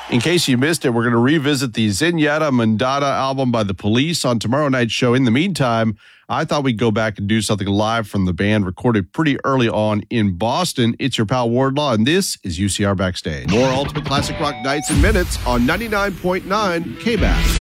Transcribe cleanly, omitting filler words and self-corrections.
In case you missed it, we're going to revisit the Zenyatta Mondatta album by The Police on tomorrow night's show. In the meantime, I thought we'd go back and do something live from the band recorded pretty early on in Boston. It's your pal Wardlaw, and this is UCR Backstage. More Ultimate Classic Rock Nights and Minutes on 99.9 KBAS.